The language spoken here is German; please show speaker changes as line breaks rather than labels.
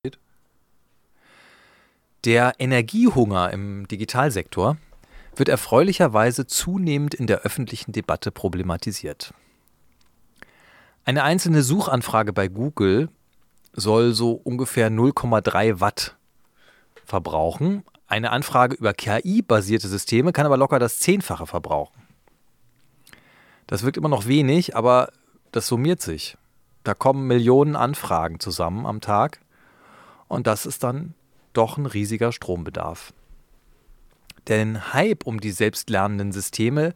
Der Energiehunger im Digitalsektor wird erfreulicherweise zunehmend in der öffentlichen Debatte problematisiert. Eine einzelne Suchanfrage bei Google soll so ungefähr 0,3 Watt verbrauchen. Eine Anfrage über KI-basierte Systeme kann aber locker das 10-fache verbrauchen. Das wirkt immer noch wenig, aber das summiert sich. Da kommen Millionen Anfragen zusammen am Tag und das ist dann doch ein riesiger Strombedarf. Der Hype um die selbstlernenden Systeme